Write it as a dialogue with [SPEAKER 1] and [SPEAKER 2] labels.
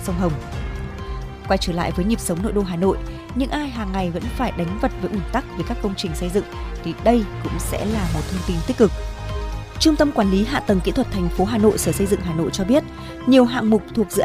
[SPEAKER 1] sông Hồng. Quay trở lại với nhịp sống nội đô Hà Nội, những ai hàng ngày vẫn phải đánh vật với ùn tắc với các công trình xây dựng thì đây cũng sẽ là một thông tin tích cực. Trung tâm Quản lý Hạ tầng Kỹ thuật thành phố Hà Nội, Sở Xây dựng Hà Nội cho biết, nhiều hạng mục thuộc dự án